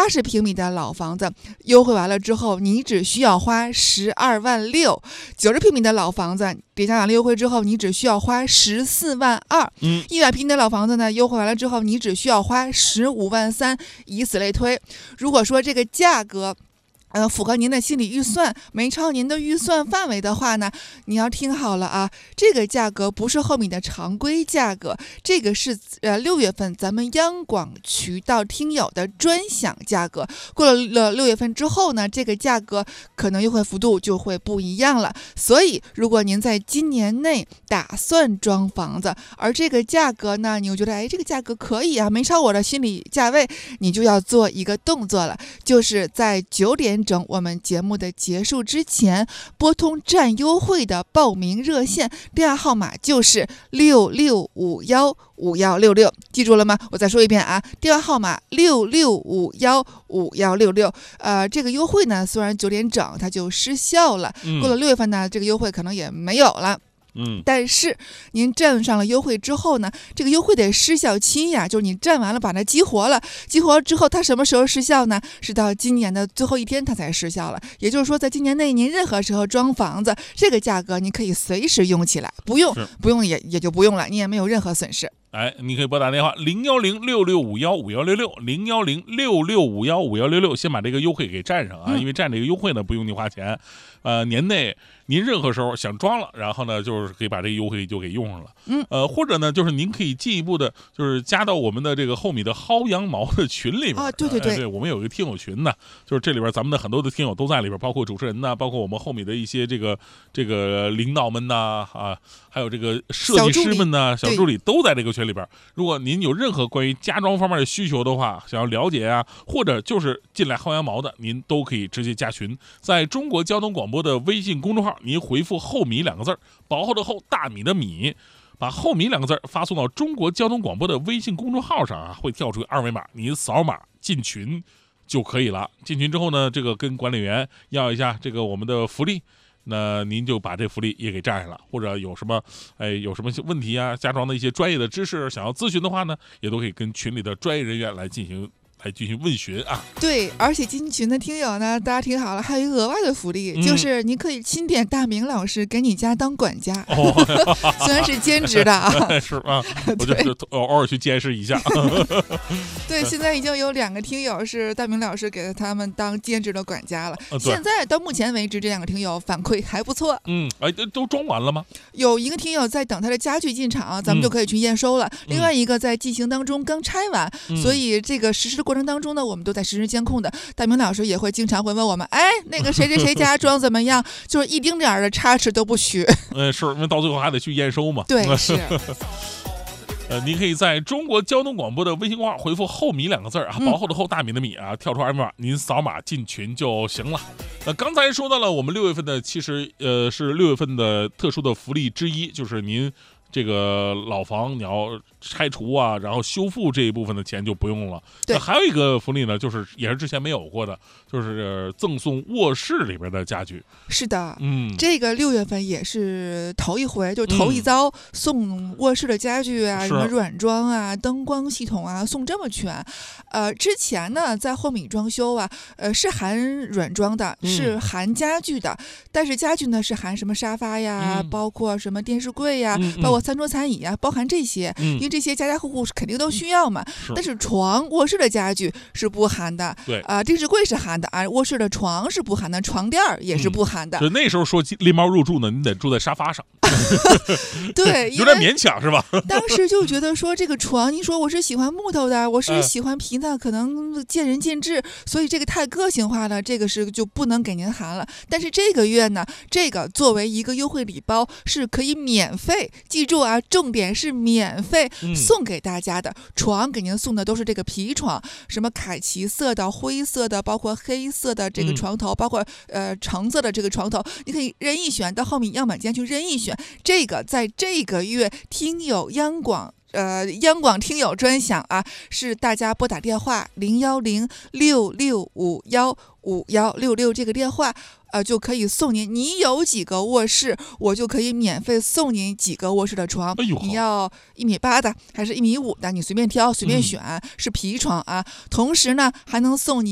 80平米的老房子优惠完了之后，你只需要花12万6；90平米的老房子叠加完了优惠之后，你只需要花14万2；100平米的老房子呢，优惠完了之后，你只需要花15万3，以此类推。如果说这个价格符合您的心理预算，没超您的预算范围的话呢，你要听好了啊，这个价格不是后面的常规价格，这个是6月份咱们央广渠道听友的专享价格。过了6月份之后呢，这个价格可能优惠幅度就会不一样了。所以如果您在今年内打算装房子，而这个价格呢，你又觉得这个价格可以啊，没超我的心理价位，你就要做一个动作了，就是在9点整我们节目的结束之前，拨通占优惠的报名热线，电话号码就是66515166，记住了吗？我再说一遍啊，电话号码66515166。这个优惠呢，虽然9点整它就失效了，过了6月份呢，这个优惠可能也没有了。但是您占上了优惠之后呢，这个优惠的失效期呀，就是你占完了把它激活了，激活之后它什么时候失效呢？是到今年的最后一天它才失效了。也就是说，在今年内您任何时候装房子，这个价格你可以随时用起来，不用也就不用了，你也没有任何损失。 你可以拨打电话01066515166，01066515166，先把这个优惠给占上啊，因为占这个优惠呢不用你花钱，年内您任何时候想装了，然后呢就是可以把这个优惠就给用上了，或者呢就是您可以进一步的，就是加到我们的这个后米的薅羊毛的群里边对，我们有一个听友群呢，就是这里边咱们的很多的听友都在里边，包括主持人呢，包括我们后米的一些这个领导们呐，还有这个设计师们呐，小助理都在这个群里边。如果您有任何关于家装方面的需求的话，想要了解啊，或者就是进来薅羊毛的，您都可以直接加群，在中国交通广播的微信公众号，您回复后米2个字，薄厚的厚，大米的米，把后米2个字发送到中国交通广播的微信公众号上会跳出二维码，您扫码进群就可以了。进群之后呢，这个跟管理员要一下这个我们的福利，那您就把这福利也给占上了，或者有什么问题啊，家装的一些专业的知识想要咨询的话呢，也都可以跟群里的专业人员来进行问询啊。 对，而且进群的听友呢，大家听好了，还有一个额外的福利，就是您可以钦点大明老师给你家当管家，虽然是兼职的啊， 是啊，我就偶尔去监视一下。 对，现在已经有2个听友是大明老师给他们当兼职的管家了。现在到目前为止，这2个听友反馈还不错。 都装完了吗？ 有一个听友在等他的家具进场，咱们就可以去验收了。另外一个在进行当中，刚拆完，所以这个实施的过程当中呢，我们都在实时监控的。大明老师也会经常会问我们，那个谁谁谁家装怎么样？就是一丁点儿的差池都不许。 是因为到最后还得去验收嘛。 对，是。 您可以在中国交通广播的微信公号回复后米2个字薄厚的厚，大米的米啊，跳出二维码，您扫码进群就行了。刚才说到了我们6月份的，其实是6月份的特殊的福利之一，就是您这个老房你要拆除啊，然后修复这一部分的钱就不用了。 对， 还有一个福利呢，就是也是之前没有过的，就是赠送卧室里边的家具。 是的，这个6月份也是头一回，就头一遭送卧室的家具啊，什么软装啊、灯光系统啊，送这么全。之前呢，在后米装修啊，是含软装的，是含家具的，但是家具呢是含什么沙发呀，包括什么电视柜呀，包括餐桌餐椅呀，包含这些，因为这些家家户户肯定都需要嘛。但是床、卧室的家具是不含的， 对电视柜是含的啊，卧室的床是不含的，床垫也是不含的。 就那时候说拎包入住呢，你得住在沙发上。 对， 有点勉强是吧？ 当时就觉得说这个床，你说我是喜欢木头的，我是喜欢皮的，可能见仁见智，所以这个太个性化了，这个是就不能给您含了。但是这个月呢，这个作为一个优惠礼包是可以免费，记住啊，重点是免费送给大家的。床给您送的都是这个皮床，什么凯奇色的、灰色的，包括黑色的这个床头，包括橙色的这个床头，你可以任意选，到后面样板间去任意选。这个在这个月听友央广听友专享啊，是大家拨打电话01066515166这个电话。就可以送您，你有几个卧室，我就可以免费送您几个卧室的床。你要1.8米的还是1.5米的，你随便挑随便选，是皮床啊。同时呢，还能送你